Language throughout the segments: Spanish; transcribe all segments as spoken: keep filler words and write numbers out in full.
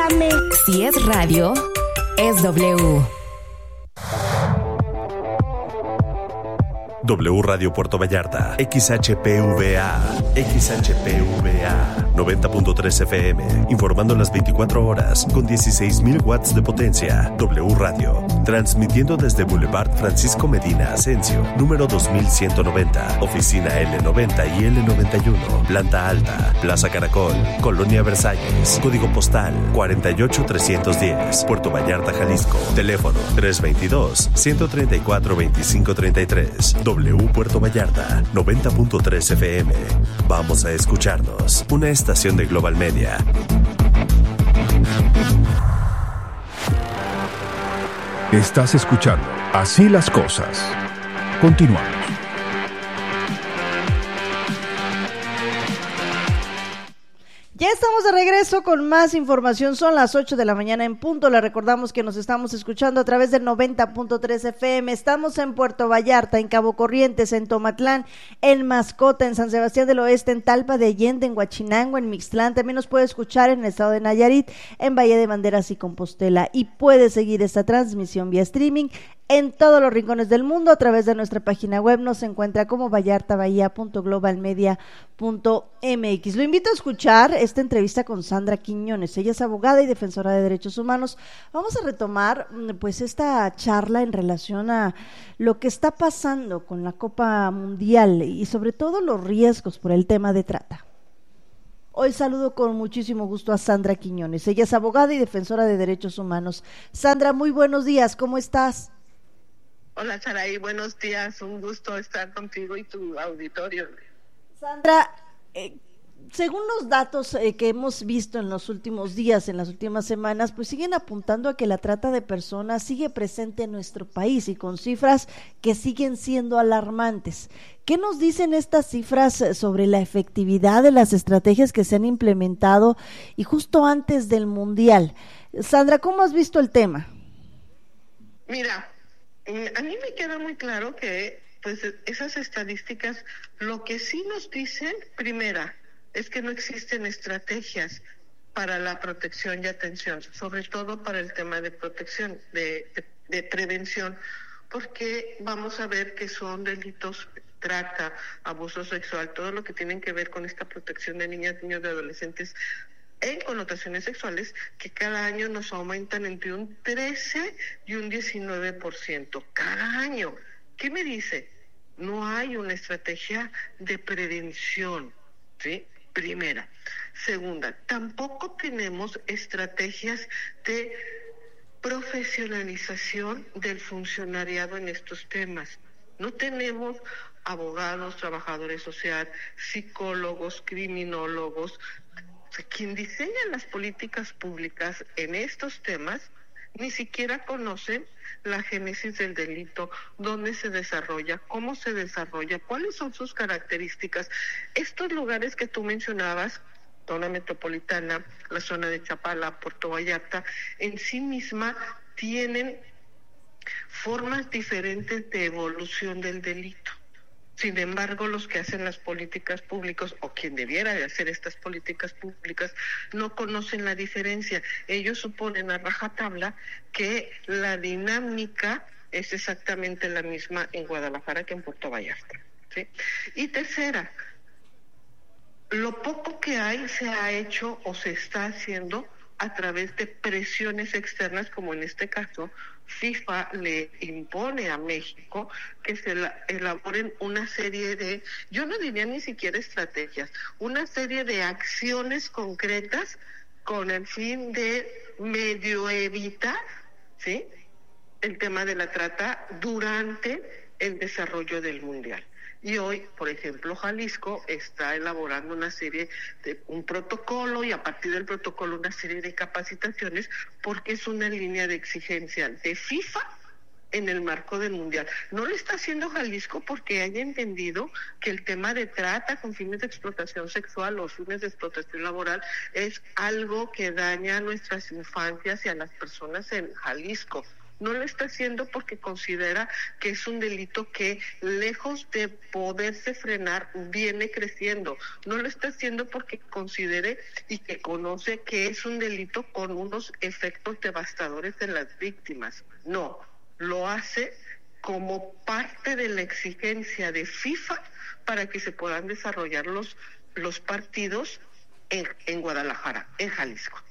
Llámame. Si es radio, es W. W Radio Puerto Vallarta, X H P V A, X H P V A, noventa punto tres F M, informando las veinticuatro horas con dieciséis mil watts de potencia. W Radio, transmitiendo desde Boulevard Francisco Medina Asensio, número dos mil ciento noventa, oficina L noventa y L noventa y uno, planta alta, Plaza Caracol, Colonia Versalles, código postal cuarenta y ocho trescientos diez, Puerto Vallarta, Jalisco, teléfono tres veintidós, ciento treinta y cuatro, veinticinco treinta y tres. W Puerto Vallarta, noventa punto tres F M. Vamos a escucharnos. Una estación de Global Media. Estás escuchando Así las Cosas. Continuamos. Ya estamos de regreso con más información. Son las ocho de la mañana en punto. Les recordamos que nos estamos escuchando a través del noventa punto tres F M. Estamos en Puerto Vallarta, en Cabo Corrientes, en Tomatlán, en Mascota, en San Sebastián del Oeste, en Talpa de Allende, en Huachinango, en Mixtlán. También nos puede escuchar en el estado de Nayarit, en Valle de Banderas y Compostela. Y puede seguir esta transmisión vía streaming en todos los rincones del mundo a través de nuestra página web. Nos encuentra como vallartabahía punto global media punto m x. Lo invito a escuchar esta entrevista con Sandra Quiñones. Ella es abogada y defensora de derechos humanos. Vamos a retomar pues esta charla en relación a lo que está pasando con la Copa Mundial y sobre todo los riesgos por el tema de trata. Hoy saludo con muchísimo gusto a Sandra Quiñones. Ella es abogada y defensora de derechos humanos. Sandra, muy buenos días, ¿cómo estás? Hola, Saraí, buenos días, un gusto estar contigo y tu auditorio. Sandra, eh, según los datos eh, que hemos visto en los últimos días, en las últimas semanas, pues siguen apuntando a que la trata de personas sigue presente en nuestro país y con cifras que siguen siendo alarmantes. ¿Qué nos dicen estas cifras sobre la efectividad de las estrategias que se han implementado y justo antes del Mundial? Sandra, ¿cómo has visto el tema? Mira, a mí me queda muy claro que pues esas estadísticas lo que sí nos dicen, primera, es que no existen estrategias para la protección y atención, sobre todo para el tema de protección, de, de, de prevención, porque vamos a ver que son delitos, trata, abuso sexual, todo lo que tienen que ver con esta protección de niñas, niños y adolescentes en connotaciones sexuales, que cada año nos aumentan entre un trece y un diecinueve por ciento, cada año. ¿Qué me dice? No hay una estrategia de prevención, ¿sí? Primera. Segunda, tampoco tenemos estrategias de profesionalización del funcionariado en estos temas. No tenemos abogados, trabajadores sociales, psicólogos, criminólogos. O sea, quien diseña las políticas públicas en estos temas ni siquiera conocen la génesis del delito, dónde se desarrolla, cómo se desarrolla, cuáles son sus características. Estos lugares que tú mencionabas, zona metropolitana, la zona de Chapala, Puerto Vallarta, en sí misma tienen formas diferentes de evolución del delito. Sin embargo, los que hacen las políticas públicas, o quien debiera de hacer estas políticas públicas, no conocen la diferencia. Ellos suponen a rajatabla que la dinámica es exactamente la misma en Guadalajara que en Puerto Vallarta, ¿sí? Y tercera, lo poco que hay se ha hecho o se está haciendo a través de presiones externas, como en este caso, FIFA le impone a México que se la, elaboren una serie de, yo no diría ni siquiera estrategias, una serie de acciones concretas con el fin de medio evitar, ¿sí?, el tema de la trata durante el desarrollo del Mundial. Y hoy, por ejemplo, Jalisco está elaborando una serie de un protocolo y a partir del protocolo una serie de capacitaciones porque es una línea de exigencia de FIFA en el marco del Mundial. No lo está haciendo Jalisco porque haya entendido que el tema de trata con fines de explotación sexual o fines de explotación laboral es algo que daña a nuestras infancias y a las personas en Jalisco. No lo está haciendo porque considera que es un delito que, lejos de poderse frenar, viene creciendo. No lo está haciendo porque considere y que conoce que es un delito con unos efectos devastadores en las víctimas. No, lo hace como parte de la exigencia de FIFA para que se puedan desarrollar los, los partidos en, en Guadalajara, en Jalisco.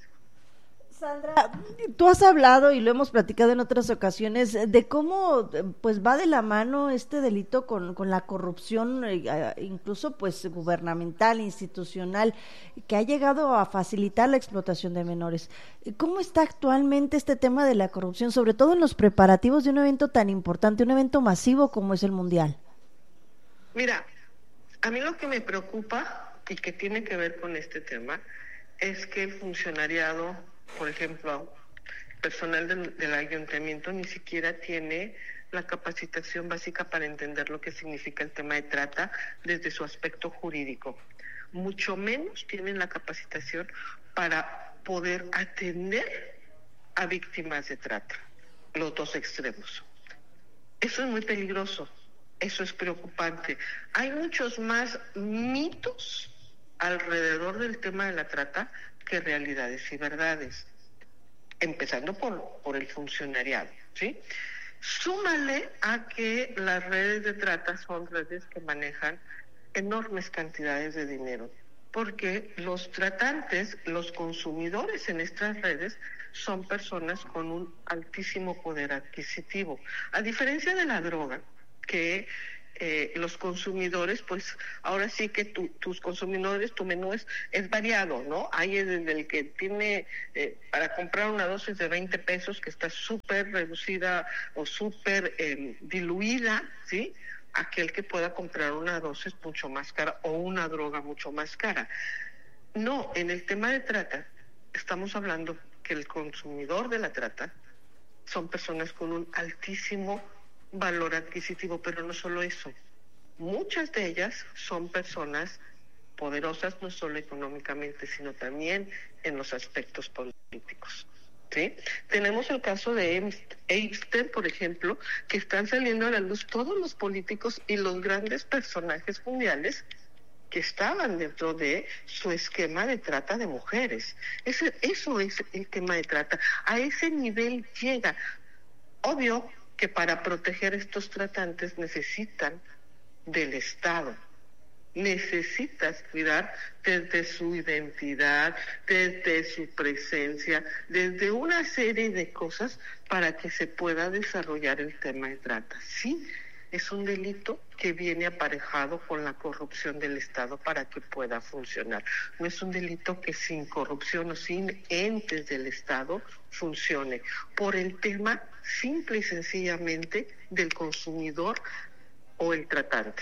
Sandra, tú has hablado y lo hemos platicado en otras ocasiones de cómo pues va de la mano este delito con, con la corrupción, eh, incluso pues gubernamental, institucional, que ha llegado a facilitar la explotación de menores. ¿Cómo está actualmente este tema de la corrupción, sobre todo en los preparativos de un evento tan importante, un evento masivo como es el Mundial? Mira, a mí lo que me preocupa y que tiene que ver con este tema es que el funcionariado, por ejemplo, personal del, del ayuntamiento ni siquiera tiene la capacitación básica para entender lo que significa el tema de trata desde su aspecto jurídico. Mucho menos tienen la capacitación para poder atender a víctimas de trata, los dos extremos. Eso es muy peligroso, eso es preocupante. Hay muchos más mitos alrededor del tema de la trata que realidades y verdades, empezando por, por el funcionariado, ¿sí? Súmale a que las redes de trata son redes que manejan enormes cantidades de dinero, porque los tratantes, los consumidores en estas redes son personas con un altísimo poder adquisitivo, a diferencia de la droga, que Eh, los consumidores, pues ahora sí que tu, tus consumidores, tu menú es, es variado, ¿no? Hay desde el que tiene eh, para comprar una dosis de veinte pesos que está súper reducida o súper eh, diluida, ¿sí? Aquel que pueda comprar una dosis mucho más cara o una droga mucho más cara. No, en el tema de trata estamos hablando que el consumidor de la trata son personas con un altísimo valor adquisitivo, pero no solo eso. Muchas de ellas son personas poderosas, no solo económicamente, sino también en los aspectos políticos, ¿sí? Tenemos el caso de Epstein, por ejemplo, que están saliendo a la luz todos los políticos y los grandes personajes mundiales que estaban dentro de su esquema de trata de mujeres. Ese, eso es el tema de trata. A ese nivel llega. Obvio que para proteger estos tratantes necesitan del Estado. Necesitas cuidar desde su identidad, desde su presencia, desde una serie de cosas para que se pueda desarrollar el tema de trata. Sí, es un delito que viene aparejado con la corrupción del Estado para que pueda funcionar. No es un delito que sin corrupción o sin entes del Estado funcione, por el tema simple y sencillamente del consumidor o el tratante.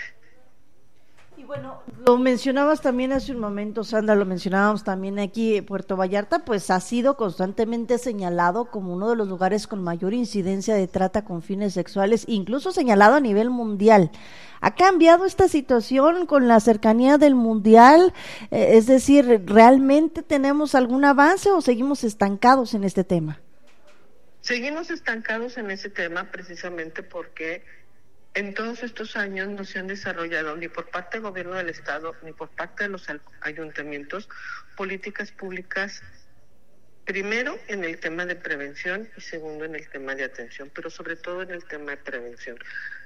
Y bueno, lo mencionabas también hace un momento, Sandra, lo mencionábamos también aquí, Puerto Vallarta, pues ha sido constantemente señalado como uno de los lugares con mayor incidencia de trata con fines sexuales, incluso señalado a nivel mundial. ¿Ha cambiado esta situación con la cercanía del Mundial? Eh, es decir, ¿realmente tenemos algún avance o seguimos estancados en este tema? Seguimos estancados en ese tema precisamente porque en todos estos años no se han desarrollado ni por parte del gobierno del Estado ni por parte de los ayuntamientos políticas públicas, primero en el tema de prevención y segundo en el tema de atención, pero sobre todo en el tema de prevención.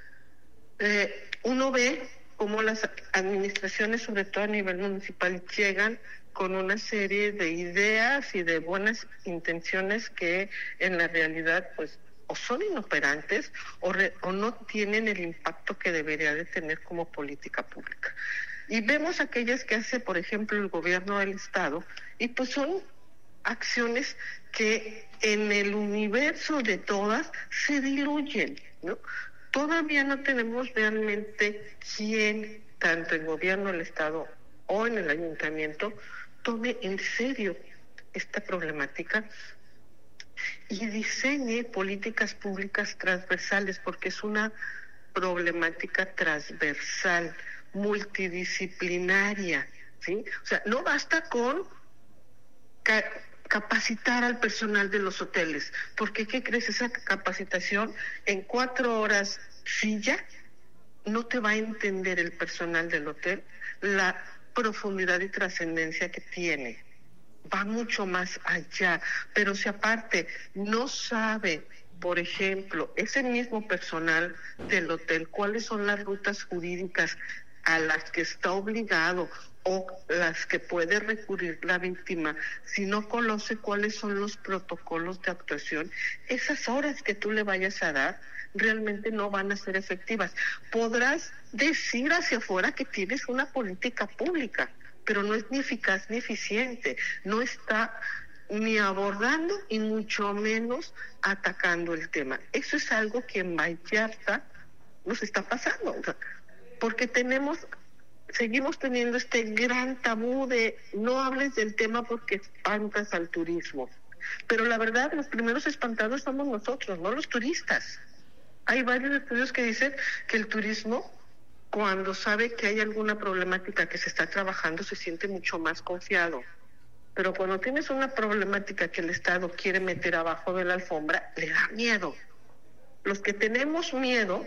Eh, uno ve cómo las administraciones, sobre todo a nivel municipal, llegan con una serie de ideas y de buenas intenciones que en la realidad pues o son inoperantes o, re, o no tienen el impacto que debería de tener como política pública. Y vemos aquellas que hace, por ejemplo, el gobierno del Estado, y pues son acciones que en el universo de todas se diluyen, ¿no? Todavía no tenemos realmente quién, tanto el gobierno del Estado o en el ayuntamiento, tome en serio esta problemática y diseñe políticas públicas transversales, porque es una problemática transversal, multidisciplinaria, ¿sí? O sea, no basta con ca- capacitar al personal de los hoteles, porque ¿qué crees? Esa capacitación en cuatro horas silla no te va a entender el personal del hotel la profundidad y trascendencia que tiene. Va mucho más allá, pero si aparte no sabe, por ejemplo, ese mismo personal del hotel, cuáles son las rutas jurídicas a las que está obligado o las que puede recurrir la víctima, si no conoce cuáles son los protocolos de actuación, esas horas que tú le vayas a dar realmente no van a ser efectivas. Podrás decir hacia afuera que tienes una política pública, pero no es ni eficaz ni eficiente, no está ni abordando y mucho menos atacando el tema. Eso es algo que en Vallarta nos está pasando, porque tenemos, seguimos teniendo este gran tabú de no hables del tema porque espantas al turismo. Pero la verdad, los primeros espantados somos nosotros, no los turistas. Hay varios estudios que dicen que el turismo, cuando sabe que hay alguna problemática que se está trabajando, se siente mucho más confiado. Pero cuando tienes una problemática que el Estado quiere meter abajo de la alfombra, le da miedo. Los que tenemos miedo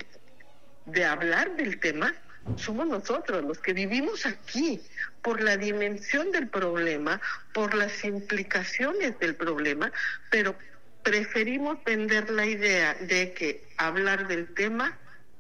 de hablar del tema somos nosotros, los que vivimos aquí, por la dimensión del problema, por las implicaciones del problema, pero preferimos vender la idea de que hablar del tema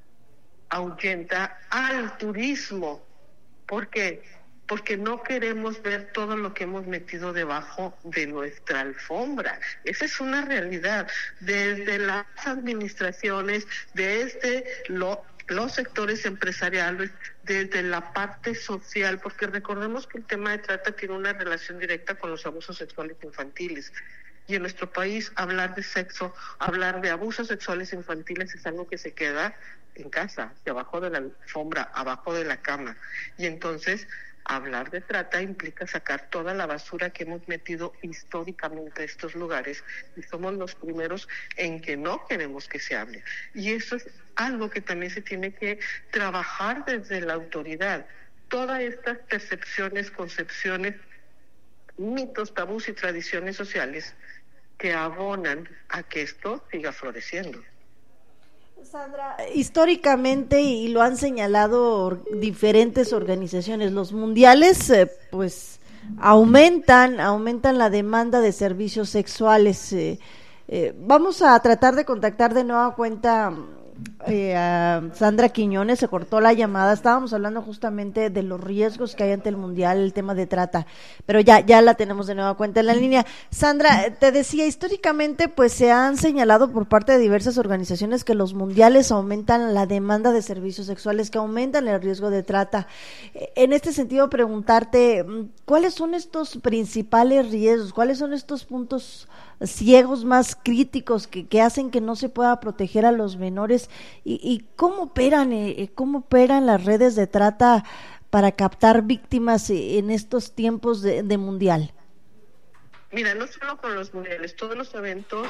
ahuyenta al turismo. ¿Por qué? Porque no queremos ver todo lo que hemos metido debajo de nuestra alfombra. Esa es una realidad. Desde las administraciones, desde lo, los sectores empresariales, desde la parte social, porque recordemos que el tema de trata tiene una relación directa con los abusos sexuales infantiles. Y en nuestro país hablar de sexo, hablar de abusos sexuales infantiles es algo que se queda en casa, debajo de la alfombra, abajo de la cama. Y entonces hablar de trata implica sacar toda la basura que hemos metido históricamente a estos lugares, y somos los primeros en que no queremos que se hable. Y eso es algo que también se tiene que trabajar desde la autoridad. Todas estas percepciones, concepciones, mitos, tabús y tradiciones sociales que abonan a que esto siga floreciendo. Sandra, históricamente, y lo han señalado diferentes organizaciones, los mundiales eh, pues aumentan, aumentan la demanda de servicios sexuales. Eh, eh, vamos a tratar de contactar de nueva cuenta eh, a Sandra Quiñones. Se cortó la llamada, estábamos hablando justamente de los riesgos que hay ante el mundial, el tema de trata, pero ya, ya la tenemos de nueva cuenta en la línea. Sandra, te decía, históricamente pues se han señalado por parte de diversas organizaciones que los mundiales aumentan la demanda de servicios sexuales, que aumentan el riesgo de trata. En este sentido, preguntarte, ¿cuáles son estos principales riesgos? ¿Cuáles son estos puntos ciegos más críticos que, que hacen que no se pueda proteger a los menores? ¿Y, y cómo operan, eh, cómo operan las redes de trata para captar víctimas en estos tiempos de, de mundial? Mira, no solo con los mundiales, todos los eventos,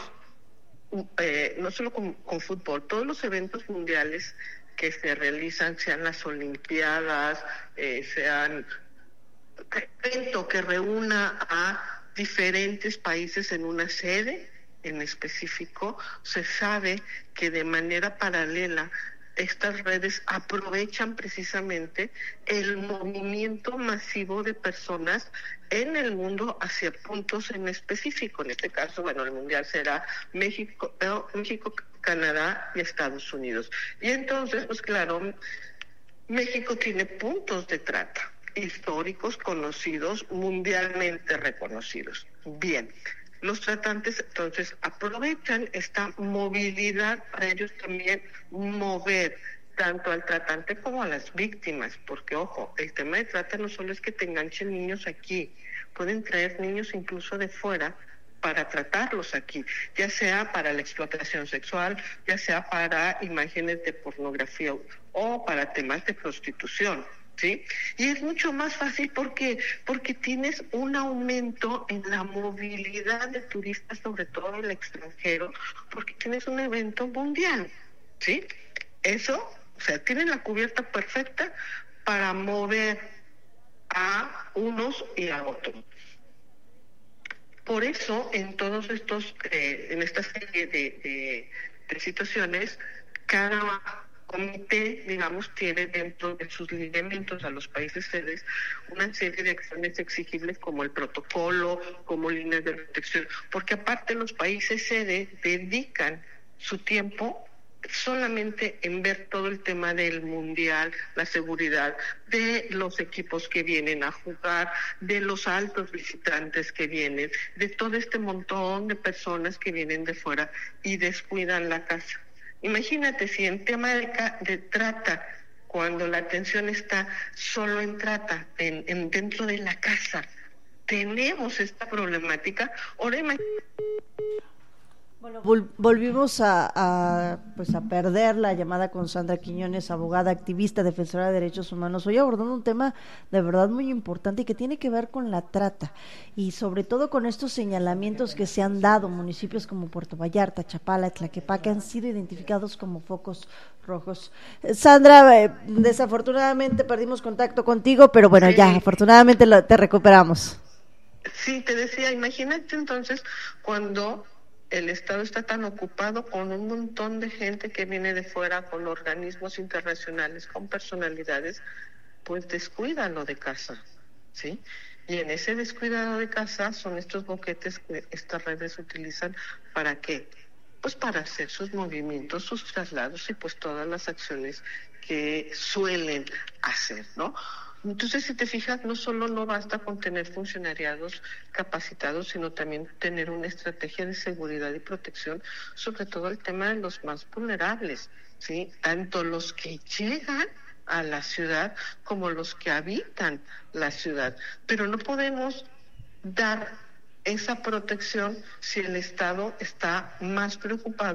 eh, no solo con, con fútbol, todos los eventos mundiales que se realizan, sean las Olimpiadas, eh, sean evento que reúna a diferentes países en una sede en específico, se sabe que de manera paralela estas redes aprovechan precisamente el movimiento masivo de personas en el mundo hacia puntos en específico. En este caso, bueno, el mundial será México, México, Canadá y Estados Unidos. Y entonces, pues claro, México tiene puntos de trata históricos, conocidos, mundialmente reconocidos. Bien, los tratantes entonces aprovechan esta movilidad para ellos también mover tanto al tratante como a las víctimas, porque ojo, el tema de trata no solo es que te enganchen niños aquí, pueden traer niños incluso de fuera para tratarlos aquí, ya sea para la explotación sexual, ya sea para imágenes de pornografía o para temas de prostitución. ¿Sí? Y es mucho más fácil porque porque tienes un aumento en la movilidad de turistas, sobre todo en el extranjero, porque tienes un evento mundial, ¿sí? Eso, o sea, tienen la cubierta perfecta para mover a unos y a otros. Por eso, en todos estos, eh, en esta serie de, de, de situaciones, cada comité, digamos, tiene dentro de sus lineamientos a los países sedes una serie de acciones exigibles como el protocolo, como líneas de protección, porque aparte los países sede dedican su tiempo solamente en ver todo el tema del mundial, la seguridad de los equipos que vienen a jugar, de los altos visitantes que vienen, de todo este montón de personas que vienen de fuera y descuidan la casa. Imagínate si en tema de, de trata, cuando la atención está solo en trata, en, en dentro de la casa, tenemos esta problemática. Ahora imagínate. Bueno, vol- volvimos a, a, pues a perder la llamada con Sandra Quiñones, abogada, activista, defensora de derechos humanos, hoy abordando un tema de verdad muy importante y que tiene que ver con la trata y sobre todo con estos señalamientos que se han dado municipios como Puerto Vallarta, Chapala, Tlaquepaque han sido identificados como focos rojos. Eh, Sandra, eh, desafortunadamente perdimos contacto contigo, pero bueno, Sí. ya, afortunadamente lo, te recuperamos. Sí, te decía, imagínate entonces cuando el Estado está tan ocupado con un montón de gente que viene de fuera, con organismos internacionales, con personalidades, pues descuida lo de casa, ¿sí? Y en ese descuidado de casa son estos boquetes que estas redes utilizan, ¿para qué? Pues para hacer sus movimientos, sus traslados y pues todas las acciones que suelen hacer, ¿no? Entonces, si te fijas, no solo no basta con tener funcionariados capacitados, sino también tener una estrategia de seguridad y protección, sobre todo el tema de los más vulnerables, ¿sí? Tanto los que llegan a la ciudad como los que habitan la ciudad. Pero no podemos dar esa protección si el Estado está más preocupado